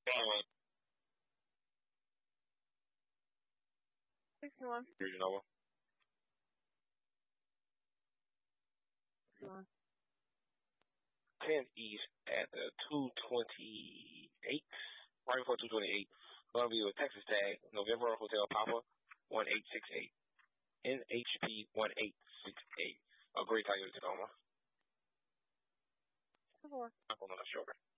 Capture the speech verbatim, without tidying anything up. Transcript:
Um, Six one. Region Nova. ten East at the two twenty-eight. Right before two twenty-eight. Gonna be with Texas Tag, November Hotel Papa, one eight six eight. N H P one eight six eight. A great Toyota Tacoma. Four. I'm on the shoulder.